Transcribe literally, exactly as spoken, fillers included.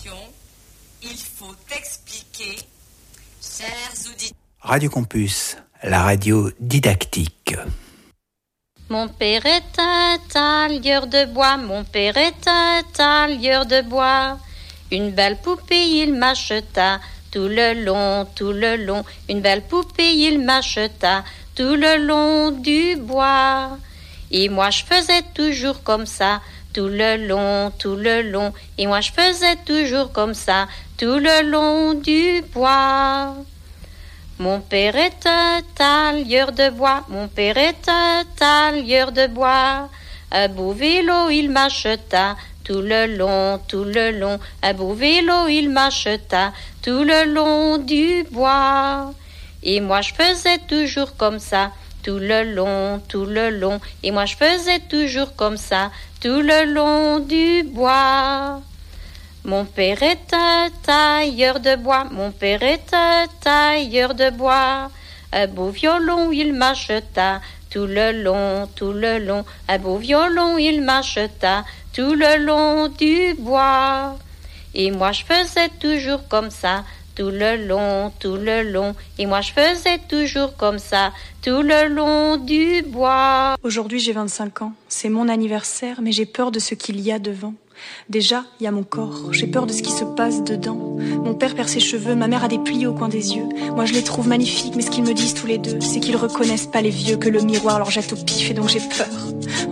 Attention, il faut expliquer, chers auditeurs. Radio Campus, la radio didactique. Mon père est un tailleur de bois, mon père est un tailleur de bois. Une belle poupée il m'acheta, tout le long, tout le long. Une belle poupée il m'acheta, tout le long du bois. Et moi je faisais toujours comme ça, tout le long, tout le long. Et moi je faisais toujours comme ça, tout le long du bois. Mon père est un tailleur de bois, mon père est un tailleur de bois. Un beau vélo il m'acheta, tout le long, tout le long. Un beau vélo il m'acheta, tout le long du bois. Et moi je faisais toujours comme ça, tout le long, tout le long. Et moi je faisais toujours comme ça, tout le long du bois. Mon père est un tailleur de bois, mon père est un tailleur de bois. Un beau violon il m'acheta, tout le long, tout le long. Un beau violon il m'acheta, tout le long du bois. Et moi je faisais toujours comme ça, tout le long, tout le long. Et moi je faisais toujours comme ça, tout le long du bois. Aujourd'hui j'ai vingt-cinq ans, c'est mon anniversaire, mais j'ai peur de ce qu'il y a devant. Déjà, il y a mon corps, j'ai peur de ce qui se passe dedans. Mon père perd ses cheveux, ma mère a des plis au coin des yeux. Moi je les trouve magnifiques, mais ce qu'ils me disent tous les deux, c'est qu'ils reconnaissent pas les vieux, que le miroir leur jette au pif et donc j'ai peur.